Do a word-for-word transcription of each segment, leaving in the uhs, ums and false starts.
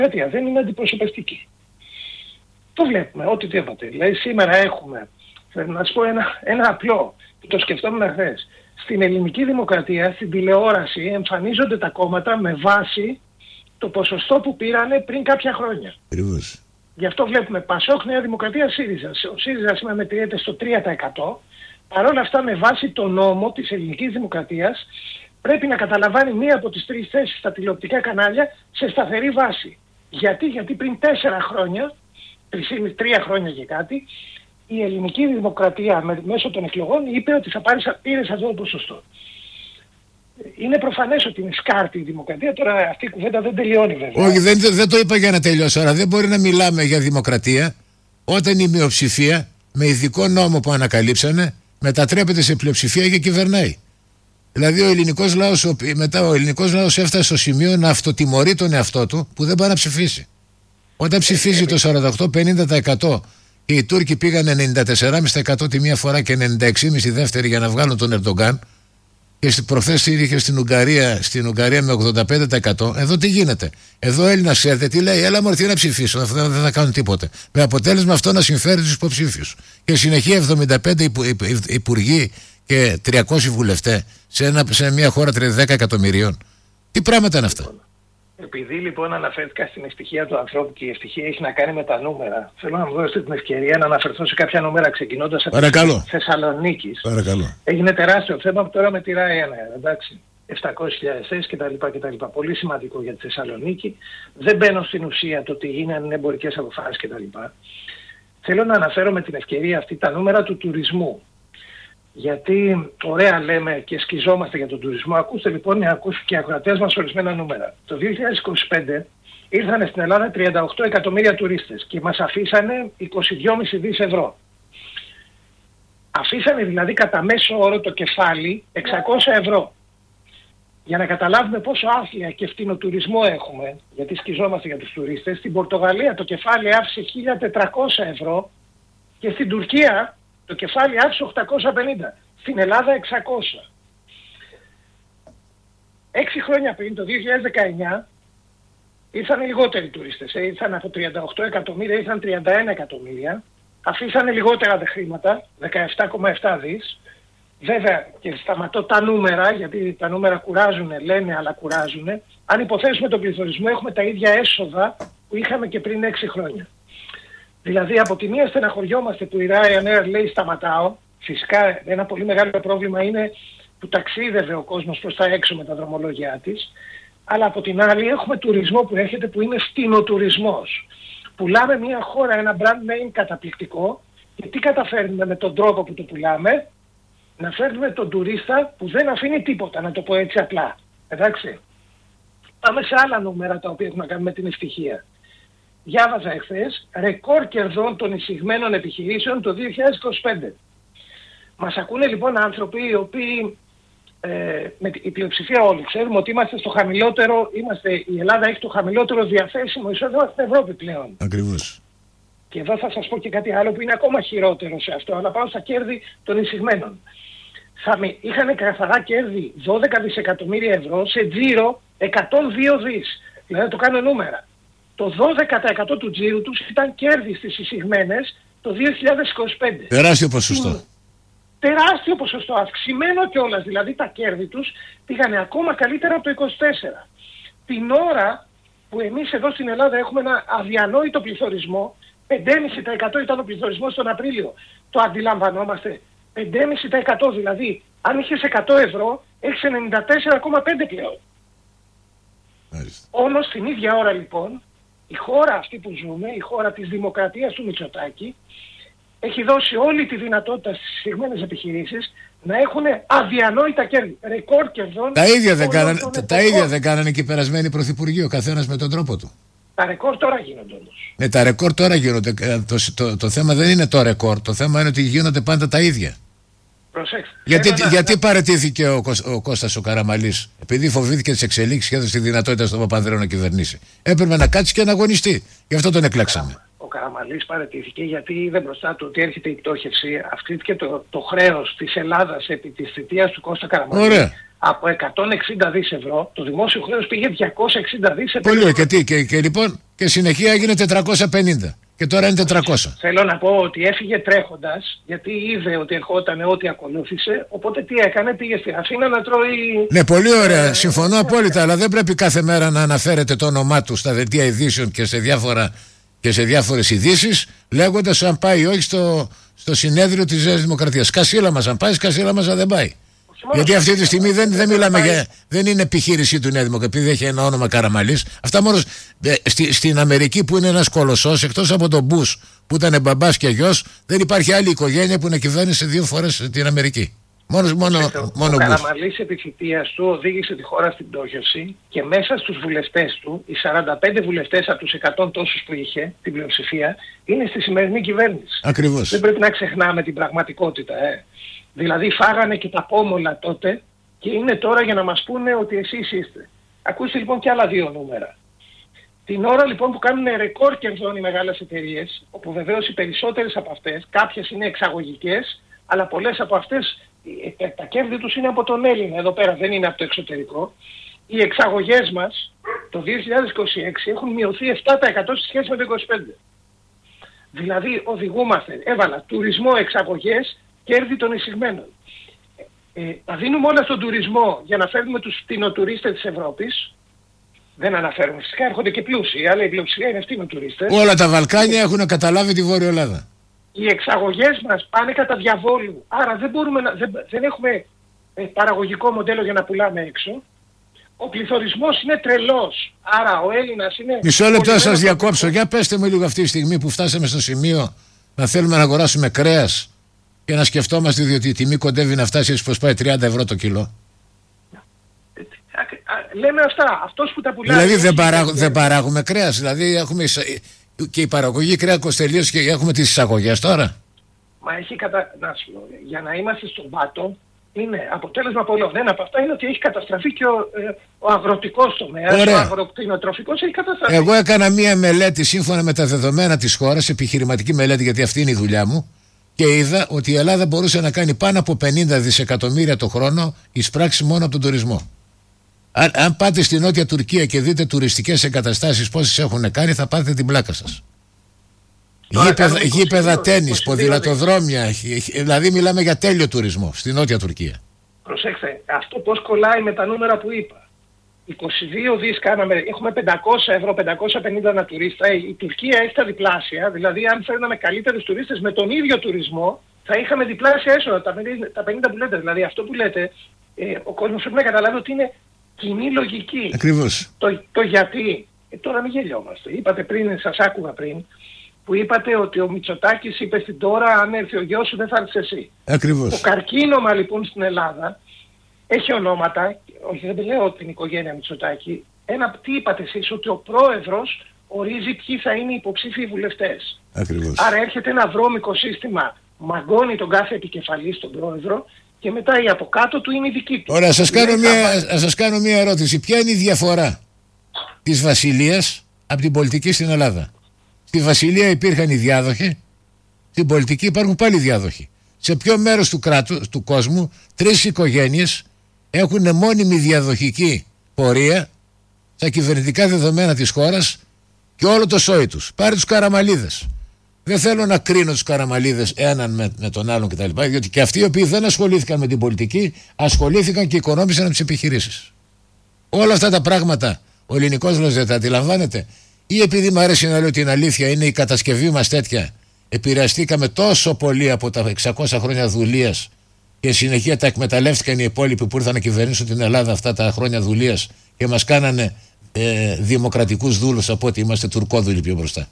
δημοκρατία, δεν είναι αντιπροσωπευτική. Το βλέπουμε, ό,τι το είπατε. Δηλαδή σήμερα έχουμε, να σας πω ένα, ένα απλό, που το σκεφτόμουν χθες. Στην ελληνική δημοκρατία, στην τηλεόραση, εμφανίζονται τα κόμματα με βάση το ποσοστό που πήρανε πριν κάποια χρόνια. Ακριβώς. Γι' αυτό βλέπουμε Πασόκ, Νέα Δημοκρατία, ΣΥΡΙΖΑ. Ο ΣΥΡΙΖΑ σήμερα μετριέται στο τρία τοις εκατό. Παρ' όλα αυτά, με βάση το νόμο της ελληνικής δημοκρατίας, πρέπει να καταλαμβάνει μία από τις τρεις θέσεις στα τηλεοπτικά κανάλια σε σταθερή βάση. Γιατί, γιατί πριν τέσσερα χρόνια, τρία χρόνια και κάτι, η ελληνική δημοκρατία με, μέσω των εκλογών είπε ότι θα πάρει, πήρε σε αυτό το ποσοστό. Είναι προφανές ότι είναι σκάρτη η δημοκρατία, τώρα αυτή η κουβέντα δεν τελειώνει βέβαια. Όχι, δεν, δεν το είπα για να τελειώσω, αλλά δεν μπορεί να μιλάμε για δημοκρατία όταν η μειοψηφία με ειδικό νόμο που ανακαλύψανε μετατρέπεται σε πλειοψηφία και κυβερνάει. Δηλαδή ο ελληνικός λαός, μετά ο ελληνικός λαός έφτασε στο σημείο να αυτοτιμωρεί τον εαυτό του που δεν πάει να ψηφίσει. Όταν ψηφίζει το σαράντα οκτώ με πενήντα τοις εκατό και οι Τούρκοι πήγαν ενενήντα τέσσερα κόμμα πέντε τοις εκατό τη μία φορά και ενενήντα έξι κόμμα πέντε τοις εκατό τη δεύτερη για να βγάλουν τον Ερντογκάν, και προχθές είχε στην Ουγγαρία, στην Ουγγαρία με ογδόντα πέντε τοις εκατό, εδώ τι γίνεται? Εδώ ο Έλληνας, ξέρετε τι λέει? Έλα μωρέ, τι να ψηφίσω, αυτά δεν θα κάνουν τίποτε. Με αποτέλεσμα αυτό να συμφέρει τους υποψήφιους. Και συνεχεία εβδομήντα πέντε υπου, υπου, υπουργοί και τριακόσιοι βουλευτές σε, ένα, σε μια χώρα δέκα εκατομμυρίων. Τι πράγματα είναι αυτά? Επειδή λοιπόν αναφέρθηκα στην ευτυχία του ανθρώπου και η ευτυχία έχει να κάνει με τα νούμερα, θέλω να μου δώσετε την ευκαιρία να αναφερθώ σε κάποια νούμερα ξεκινώντας από τη Θεσσαλονίκη. Παρακαλώ. Έγινε τεράστιο θέμα τώρα με τη Ryanair, εντάξει. επτακόσιες χιλιάδες θέσεις κτλ, κτλ. Πολύ σημαντικό για τη Θεσσαλονίκη. Δεν μπαίνω στην ουσία το τι γίνανε εμπορικές αποφάσεις κτλ. Θέλω να αναφέρω με την ευκαιρία αυτή τα νούμερα του τουρισμού. Γιατί ωραία λέμε και σκιζόμαστε για τον τουρισμό. Ακούστε λοιπόν να ακούσουν και οι ακροατές μας ορισμένα νούμερα. Το δύο χιλιάδες είκοσι πέντε ήρθαν στην Ελλάδα τριάντα οκτώ εκατομμύρια τουρίστες και μας αφήσανε είκοσι δυόμισι δισεκατομμύρια ευρώ. Αφήσανε δηλαδή κατά μέσο όρο το κεφάλι εξακόσια ευρώ. Για να καταλάβουμε πόσο άθλια και φτηνοτουρισμό έχουμε, γιατί σκιζόμαστε για τους τουρίστες, στην Πορτογαλία το κεφάλι άφησε χίλια τετρακόσια ευρώ και στην Τουρκία το κεφάλι άφησε οκτακόσια πενήντα. Στην Ελλάδα εξακόσια. Έξι χρόνια πριν, το δύο χιλιάδες δεκαεννιά, ήρθαν λιγότεροι τουρίστες. Ε, ήρθαν από τριάντα οκτώ εκατομμύρια, ήρθαν τριάντα ένα εκατομμύρια. Αφήσανε λιγότερα τα χρήματα, δεκαεπτά κόμμα επτά δις. Βέβαια, και σταματώ τα νούμερα, γιατί τα νούμερα κουράζουν, λένε, αλλά κουράζουν. Αν υποθέσουμε τον πληθωρισμό, έχουμε τα ίδια έσοδα που είχαμε και πριν έξι χρόνια. Δηλαδή, από τη μία στεναχωριόμαστε που η Ryanair λέει σταματάω. Φυσικά, ένα πολύ μεγάλο πρόβλημα είναι που ταξίδευε ο κόσμος προς τα έξω με τα δρομολόγια της. Αλλά από την άλλη, έχουμε τουρισμό που έρχεται που είναι φτηνοτουρισμός. Πουλάμε μια χώρα, ένα brand name καταπληκτικό. Και τι καταφέρνουμε με τον τρόπο που το πουλάμε? Να φέρνουμε τον τουρίστα που δεν αφήνει τίποτα, να το πω έτσι απλά. Εντάξει. Πάμε σε άλλα νούμερα τα οποία έχουν να κάνουν με την ευτυχία. Διάβαζα εχθές ρεκόρ κερδών των εισηγμένων επιχειρήσεων το δύο χιλιάδες είκοσι πέντε. Μας ακούνε λοιπόν άνθρωποι οι οποίοι, ε, με η πλειοψηφία όλοι ξέρουμε ότι είμαστε στο χαμηλότερο, είμαστε, η Ελλάδα έχει το χαμηλότερο διαθέσιμο εισόδημα στην Ευρώπη πλέον. Ακριβώς. Και εδώ θα σας πω και κάτι άλλο που είναι ακόμα χειρότερο σε αυτό, αλλά πάω στα κέρδη των εισηγμένων. Θα με, είχαν καθαρά κέρδη δώδεκα δισεκατομμύρια ευρώ σε τζίρο εκατόν δύο δις. Δηλαδή το κάνω νούμερα. Το δώδεκα τοις εκατό του τζίρου τους ήταν κέρδη στις εισηγμένες το δύο χιλιάδες είκοσι πέντε. Τεράστιο ποσοστό. Τεράστιο ποσοστό, αυξημένο κιόλας. Δηλαδή τα κέρδη τους πήγανε ακόμα καλύτερα από το είκοσι τέσσερα. Την ώρα που εμείς εδώ στην Ελλάδα έχουμε ένα αδιανόητο πληθωρισμό, πέντε κόμμα πέντε τοις εκατό ήταν ο πληθωρισμός τον Απρίλιο. Το αντιλαμβανόμαστε. πέντε κόμμα πέντε τοις εκατό δηλαδή. Αν είχες εκατό ευρώ, έχεις ενενήντα τέσσερα κόμμα πέντε πλέον. Όμως την ίδια ώρα λοιπόν, η χώρα αυτή που ζούμε, η χώρα της δημοκρατίας του Μητσοτάκη, έχει δώσει όλη τη δυνατότητα στις εισηγμένες επιχειρήσεις να έχουν αδιανόητα κέρδη. Ρεκόρ κερδών. Τα ίδια δεν κάνανε, τα ίδια δεν κάνανε και οι περασμένοι πρωθυπουργοί, ο καθένας με τον τρόπο του. Τα ρεκόρ τώρα γίνονται όμως. Ναι, τα ρεκόρ τώρα γίνονται. Το, το, το θέμα δεν είναι το ρεκόρ. Το θέμα είναι ότι γίνονται πάντα τα ίδια. Προσέξτε. Γιατί, να... γιατί παραιτήθηκε ο, ο Κώστας ο Καραμαλής? Επειδή φοβήθηκε τις εξελίξεις και έδωσε τη δυνατότητα στον Παπανδρέο να κυβερνήσει. Έπρεπε να κάτσει και να αγωνιστεί. Γι' αυτό τον εκλέξαμε. Ο Καραμαλής παραιτήθηκε γιατί είδε μπροστά του ότι έρχεται η πτώχευση. Αυξήθηκε το, το χρέος της Ελλάδας επί της θητείας του Κώστα Καραμαλή. Ωραία. από εκατόν εξήντα δις ευρώ, το δημόσιο χρέος πήγε διακόσια εξήντα δις ευρώ. Πολύ, και, τι, και, και λοιπόν, και συνεχεία έγινε τετρακόσια πενήντα. Και τώρα είναι τετρακόσια. Θέλω να πω ότι έφυγε τρέχοντας, γιατί είδε ότι ερχόταν ό,τι ακολούθησε. Οπότε τι έκανε, πήγε στην Αθήνα να τρώει. Ναι, πολύ ωραία. Ε, Συμφωνώ ε, απόλυτα. Ε, αλλά δεν πρέπει κάθε μέρα να αναφέρεται το όνομά του στα δελτία ειδήσεων και σε, διάφορα, και σε διάφορες ειδήσεις, λέγοντας αν πάει ή όχι στο, στο συνέδριο της Νέας Δημοκρατίας. Σκασίλα μας αν πάει, σκασίλα μας αν δεν πάει. Γιατί αυτή τη στιγμή δεν, δεν μιλάμε για. Δεν είναι επιχείρησή του Νέα Δημοκρατία, επειδή έχει ένα όνομα Καραμαλής. Αυτά μόνο στη, στην Αμερική που είναι ένας κολοσσός, εκτός από τον Μπούς που ήταν μπαμπάς και γιος, δεν υπάρχει άλλη οικογένεια που να κυβέρνησε δύο φορές την Αμερική. Μόνος, μόνο ο μόνο ο Καραμαλής επί θητείας του οδήγησε τη χώρα στην πτώχευση και μέσα στους βουλευτές του, οι σαράντα πέντε βουλευτές από τους εκατό τόσους που είχε, την πλειοψηφία, είναι στη σημερινή κυβέρνηση. Ακριβώς. Δεν πρέπει να ξεχνάμε την πραγματικότητα. Ε. Δηλαδή φάγανε και τα πόμολα τότε και είναι τώρα για να μας πούνε ότι εσείς είστε. Ακούστε λοιπόν και άλλα δύο νούμερα. Την ώρα λοιπόν που κάνουν ρεκόρ κερδών οι μεγάλες εταιρείες, όπου βεβαίως οι περισσότερες από αυτές, κάποιες είναι εξαγωγικές, αλλά πολλές από αυτές τα κέρδη τους είναι από τον Έλληνα εδώ πέρα, δεν είναι από το εξωτερικό. Οι εξαγωγές μας το δύο χιλιάδες είκοσι έξι έχουν μειωθεί επτά τοις εκατό σε σχέση με το είκοσι πέντε. Δηλαδή οδηγούμαστε, έβαλα τουρισμό, εξαγωγές, κέρδη των εισηγμένων. Ε, τα δίνουμε όλα στον τουρισμό για να φέρνουμε τους φτηνοτουρίστες της Ευρώπης. Δεν αναφέρουμε. Φυσικά έρχονται και πλούσιοι, αλλά η πλειοψηφία είναι φτηνοτουρίστες. Όλα τα Βαλκάνια έχουν καταλάβει τη Βόρεια Ελλάδα. Οι εξαγωγές μας πάνε κατά διαβόλου. Άρα δεν, μπορούμε να, δεν, δεν έχουμε ε, παραγωγικό μοντέλο για να πουλάμε έξω. Ο πληθωρισμός είναι τρελός. Άρα ο Έλληνας είναι... Μισό λεπτό σας διακόψω. Για πέστε μου λίγο αυτή τη στιγμή που φτάσαμε στο σημείο να θέλουμε να αγοράσουμε κρέας και να σκεφτόμαστε διότι η τιμή κοντεύει να φτάσει έτσι πως πάει τριάντα ευρώ το κιλό. Λέμε αυτά. Αυτός που τα πουλάει... Δηλαδή δεν, παράγου, δεν παράγουμε κρέας. Δηλαδή έχουμε και η παραγωγή κρέακος τελείως και έχουμε τις εισαγωγές τώρα. Μα έχει κατα... να σου λέω, για να είμαστε στον πάτο είναι αποτέλεσμα πολλών. Ένα από αυτά είναι ότι έχει καταστραφεί και ο, ε, ο αγροτικός τομέας, ο αγροκτηνοτροφικός έχει καταστραφεί. Εγώ έκανα μία μελέτη σύμφωνα με τα δεδομένα της χώρας, επιχειρηματική μελέτη γιατί αυτή είναι η δουλειά μου, και είδα ότι η Ελλάδα μπορούσε να κάνει πάνω από πενήντα δισεκατομμύρια το χρόνο εισπράξει μόνο από τον τουρισμό. Αν, αν πάτε στη Νότια Τουρκία και δείτε τουριστικές εγκαταστάσεις πόσες έχουν κάνει, θα πάτε την πλάκα σας. Γήπεδα, γήπεδα τένις, ποδηλατοδρόμια, δηλαδή μιλάμε για τέλειο τουρισμό στη Νότια Τουρκία. Προσέξτε, αυτό πώς κολλάει με τα νούμερα που είπα. είκοσι δύο δις κάναμε, έχουμε πεντακόσια ευρώ, πεντακόσια πενήντα ένα τουρίστα, η Τουρκία έχει τα διπλάσια, δηλαδή αν φέρναμε καλύτερους τουρίστες με τον ίδιο τουρισμό, θα είχαμε διπλάσια έσοδα, τα πενήντα που λέτε. Δηλαδή αυτό που λέτε, ε, ο κόσμος πρέπει να καταλάβει ότι είναι κοινή λογική. Ακριβώς. Το, το γιατί, ε, τώρα μην γελιόμαστε. Είπατε πριν, σας άκουγα πριν, που είπατε ότι ο Μητσοτάκης είπε στην τώρα αν έρθει ο γιος σου δεν θα έρθεις εσύ. Ακριβώς. Το καρκίνωμα λοιπόν στην Ελλάδα έχει ονόματα, όχι δεν λέω την οικογένεια Μητσοτάκη, ένα, τι είπατε εσείς, ότι ο πρόεδρος ορίζει ποιοι θα είναι οι υποψήφιοι βουλευτές. Ακριβώς. Άρα έρχεται ένα βρώμικο σύστημα, μαγκώνει τον κάθε επικεφαλή στον πρόεδρο και μετά η από κάτω του είναι η δική του. Ωραία, σας κάνω, μια, σας κάνω μια ερώτηση. Ποια είναι η διαφορά της Βασιλείας από την πολιτική στην Ελλάδα? Στη Βασιλεία υπήρχαν οι διάδοχοι, στην πολιτική υπάρχουν πάλι διάδοχοι. Σε ποιο μέρος του κράτους, του κόσμου, τρεις οικογένειες έχουν μόνιμη διαδοχική πορεία στα κυβερνητικά δεδομένα της χώρας και όλο το σόι τους. Πάρε τους Καραμαλίδες. Δεν θέλω να κρίνω τους Καραμαλίδες έναν με, με τον άλλον κτλ. Διότι και αυτοί οι οποίοι δεν ασχολήθηκαν με την πολιτική, ασχολήθηκαν και οικονόμησαν από τις επιχειρήσεις. Όλα αυτά τα πράγματα ο ελληνικός λαός δεν τα αντιλαμβάνεται. Ή επειδή μου αρέσει να λέω την αλήθεια, είναι η κατασκευή μας τέτοια. Επηρεαστήκαμε τόσο πολύ από τα εξακόσια χρόνια δουλείας και συνεχεία τα εκμεταλλεύτηκαν οι υπόλοιποι που ήρθαν να κυβερνήσουν την Ελλάδα αυτά τα χρόνια δουλείας και μας κάνανε ε, δημοκρατικούς δούλους από ότι είμαστε τουρκόδουλοι πιο μπροστά.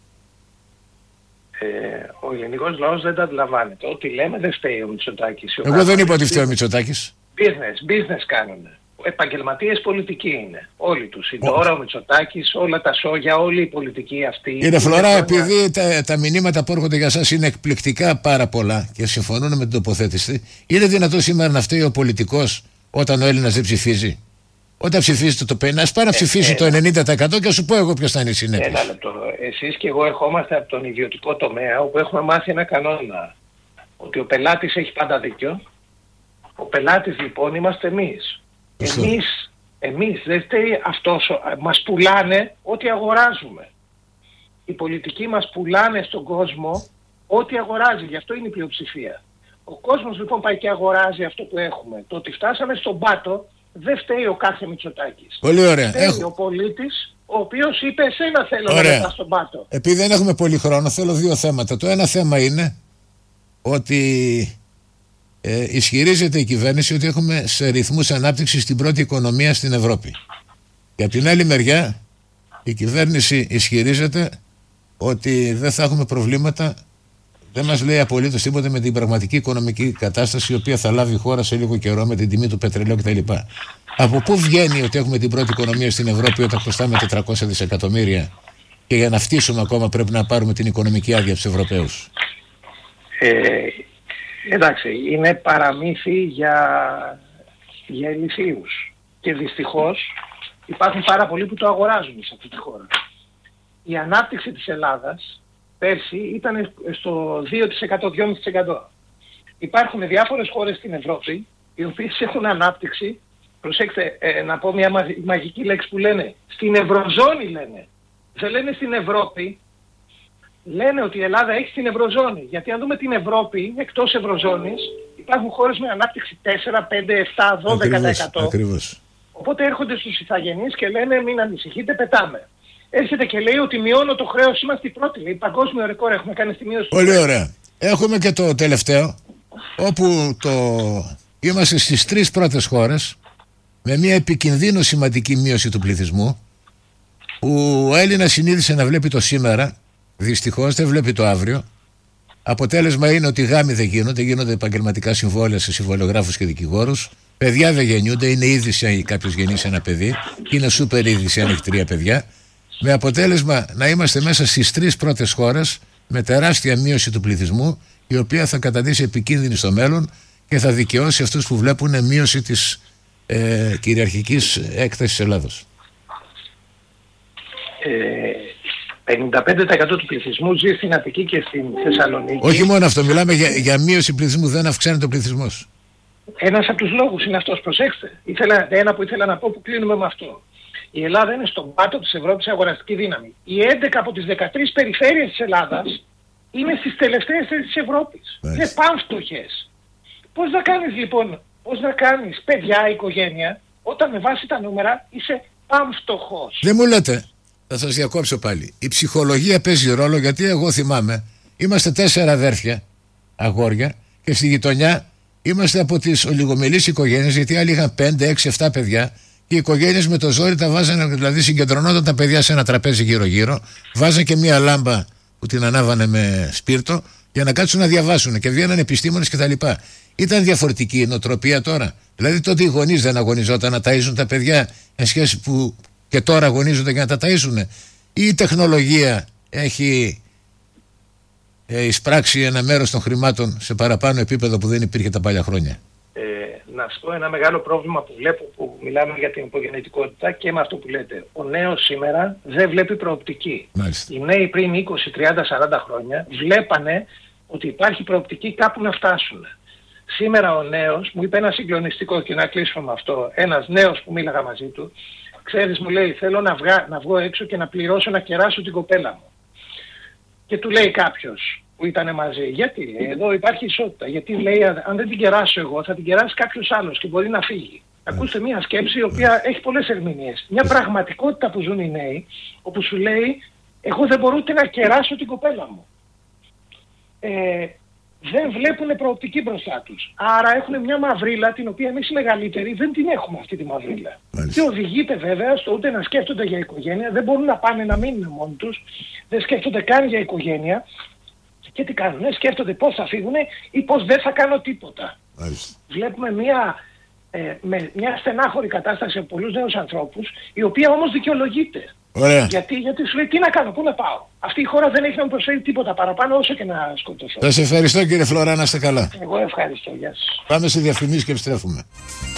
Ε, ο ελληνικός λαός δεν τα αντιλαμβάνεται. Ό,τι λέμε δεν φταίει ο Μητσοτάκης. Εγώ δεν είπα ότι φταίει ο Μητσοτάκης. Business, business κάνουν. Επαγγελματίες πολιτικοί είναι. Όλοι τους. Η Ντόρα, ο Μητσοτάκης, όλα τα σόγια, όλη η πολιτική αυτή. Κύριε Φλωρά, επειδή τα, τα μηνύματα που έρχονται για σας είναι εκπληκτικά πάρα πολλά και συμφωνούν με την τοποθέτηση, είναι δυνατό σήμερα να φταίει ο πολιτικός όταν ο Έλληνας δεν ψηφίζει? Όταν ψηφίζετε το πενήντα, ας πάει να ψηφίσει ε, το ενενήντα τοις εκατό και σου πω εγώ ποιος θα είναι η συνέπεια. Ένα λεπτό. Εσείς και εγώ ερχόμαστε από τον ιδιωτικό τομέα όπου έχουμε μάθει ένα κανόνα. Ότι ο πελάτης έχει πάντα δίκιο. Ο πελάτης λοιπόν είμαστε εμείς. Εμείς, εμείς δεν φταίει αυτός, μας πουλάνε ό,τι αγοράζουμε. Οι πολιτικοί μας πουλάνε στον κόσμο ό,τι αγοράζει, γι' αυτό είναι η πλειοψηφία. Ο κόσμος λοιπόν πάει και αγοράζει αυτό που έχουμε. Το ότι φτάσαμε στον πάτο δεν φταίει ο κάθε Μητσοτάκης. Πολύ ωραία. Φταίει Έχω... ο πολίτης, ο οποίος είπε εσένα θέλω ωραία. να πετάς στον πάτο. Επειδή δεν έχουμε πολύ χρόνο, θέλω δύο θέματα. Το ένα θέμα είναι ότι ε, ισχυρίζεται η κυβέρνηση ότι έχουμε σε ρυθμούς ανάπτυξης την πρώτη οικονομία στην Ευρώπη. Και από την άλλη μεριά η κυβέρνηση ισχυρίζεται ότι δεν θα έχουμε προβλήματα. Δεν μας λέει απολύτως τίποτα με την πραγματική οικονομική κατάσταση η οποία θα λάβει η χώρα σε λίγο καιρό με την τιμή του πετρελαίου κτλ. Από πού βγαίνει ότι έχουμε την πρώτη οικονομία στην Ευρώπη όταν χρωστάμε τετρακόσια δισεκατομμύρια και για να φτύσουμε ακόμα πρέπει να πάρουμε την οικονομική άδεια στους Ευρωπαίους? Ε, εντάξει, είναι παραμύθι για, για ηλιθίους. Και δυστυχώς υπάρχουν πάρα πολλοί που το αγοράζουν σε αυτή τη χώρα. Η ανάπτυξη της Ελλάδας πέρσι ήταν στο δύο τοις εκατό, δυόμισι τοις εκατό. Υπάρχουν διάφορες χώρες στην Ευρώπη οι οποίες έχουν ανάπτυξη. Προσέξτε, ε, να πω μια μαγική λέξη που λένε. Στην Ευρωζώνη λένε. Δεν λένε στην Ευρώπη. Λένε ότι η Ελλάδα έχει στην Ευρωζώνη. Γιατί αν δούμε την Ευρώπη εκτός Ευρωζώνης υπάρχουν χώρες με ανάπτυξη τέσσερα, πέντε, επτά, δώδεκα τοις εκατό. Ακριβώς, ακριβώς. Οπότε έρχονται στους ηθαγενείς και λένε μην ανησυχείτε, πετάμε. Έρχεται και λέει ότι μειώνω το χρέος, είμαστε οι πρώτοι. Λέει, παγκόσμιο ρεκόρ έχουμε κάνει στη μείωση. Πολύ ωραία. Έχουμε και το τελευταίο, όπου το... είμαστε στις τρεις πρώτες χώρες με μια επικινδύνο σημαντική μείωση του πληθυσμού, που ο Έλληνας συνήθισε να βλέπει το σήμερα, δυστυχώς δεν βλέπει το αύριο. Αποτέλεσμα είναι ότι γάμοι δεν γίνονται, γίνονται επαγγελματικά συμβόλαια σε συμβολιογράφους και δικηγόρους. Παιδιά δεν γεννιούνται, είναι είδηση αν κάποιος γεννήσει ένα παιδί, και είναι σούπερ είδηση αν έχει τρία παιδιά. Με αποτέλεσμα να είμαστε μέσα στις τρεις πρώτες χώρες με τεράστια μείωση του πληθυσμού, η οποία θα καταντήσει επικίνδυνη στο μέλλον και θα δικαιώσει αυτούς που βλέπουν μείωση της ε, κυριαρχικής έκτασης της Ελλάδος. Ε, πενήντα πέντε τοις εκατό του πληθυσμού ζει στην Αττική και στην Θεσσαλονίκη. Όχι μόνο αυτό, μιλάμε για, για μείωση πληθυσμού, δεν αυξάνεται ο πληθυσμός. Ένας από τους λόγους είναι αυτός, προσέξτε. Ήθελα, ένα που ήθελα να πω που κλείνουμε με αυτό. Η Ελλάδα είναι στον πάτο της Ευρώπης σε αγοραστική δύναμη. Οι έντεκα από τις δεκατρείς περιφέρειες της Ελλάδας είναι στις τελευταίες θέσεις της Ευρώπης. Είναι πανφτωχές. Πώς να κάνεις λοιπόν, πώς να κάνεις παιδιά, οικογένεια, όταν με βάση τα νούμερα είσαι πανφτωχός? Δεν μου λέτε, θα σας διακόψω πάλι. Η ψυχολογία παίζει ρόλο, γιατί εγώ θυμάμαι, είμαστε τέσσερα αδέρφια, αγόρια, και στη γειτονιά είμαστε από τις ολιγομελείς οικογένειες, γιατί άλλοι είχαν πέντε, έξι, επτά παιδιά. Και οι οικογένειες με το ζόρι τα βάζανε, δηλαδή συγκεντρωνόταν τα παιδιά σε ένα τραπέζι γύρω-γύρω, βάζανε και μία λάμπα που την ανάβανε με σπίρτο για να κάτσουν να διαβάσουν και βγαίνανε επιστήμονες κτλ. Ήταν διαφορετική η νοοτροπία τώρα. Δηλαδή τότε οι γονείς δεν αγωνιζόταν να ταΐζουν τα παιδιά εν σχέση που και τώρα αγωνίζονται για να τα ταΐσουν. Ή η τεχνολογία έχει ε, εισπράξει ένα μέρος των χρημάτων σε παραπάνω επίπεδο που δεν υπήρχε τα παλιά χρόνια? Να σου πω ένα μεγάλο πρόβλημα που βλέπω, που μιλάμε για την υπογεννητικότητα και με αυτό που λέτε. Ο νέος σήμερα δεν βλέπει προοπτική. Μάλιστα. Οι νέοι πριν είκοσι, τριάντα, σαράντα χρόνια βλέπανε ότι υπάρχει προοπτική κάπου να φτάσουν. Σήμερα ο νέος, μου είπε ένα συγκλονιστικό, και να κλείσουμε με αυτό, ένας νέος που μίλαγα μαζί του, ξέρεις, μου λέει, θέλω να, βγα, να βγω έξω και να πληρώσω να κεράσω την κοπέλα μου. Και του λέει κάποιος που ήταν μαζί, γιατί λέει, εδώ υπάρχει ισότητα, γιατί λέει αν δεν την κεράσω εγώ θα την κεράσει κάποιος άλλος και μπορεί να φύγει. Ακούστε μια σκέψη η οποία έχει πολλές ερμηνείες. Μια πραγματικότητα που ζουν οι νέοι, όπου σου λέει εγώ δεν μπορώ ούτε να κεράσω την κοπέλα μου. Ε, δεν βλέπουν προοπτική μπροστά τους. Άρα έχουν μια μαυρίλα την οποία εμείς οι μεγαλύτεροι δεν την έχουμε αυτή τη μαυρίλα. Μάλιστα. Και οδηγείται βέβαια στο ούτε να σκέφτονται για οικογένεια, δεν μπορούν να πάνε να μείνουν μόνοι τους, δεν σκέφτονται καν για οικογένεια. Και τι κάνουνε, σκέφτονται πώς θα φύγουνε ή πώς δεν θα κάνω τίποτα. Μάλιστα. Βλέπουμε μια, ε, με μια στενάχωρη κατάσταση σε πολλούς νέους ανθρώπους, η οποία όμως δικαιολογείται. Ωραία. Γιατί, γιατί σου λέει τι να κάνω, πού να πάω. Αυτή η χώρα δεν έχει να μου προσφέρει τίποτα παραπάνω όσο και να σκοτώσω. Σας ευχαριστώ κύριε Φλωρά, να είστε καλά. Εγώ ευχαριστώ, γεια σας. Πάμε σε διαφημίσεις και επιστρέφουμε.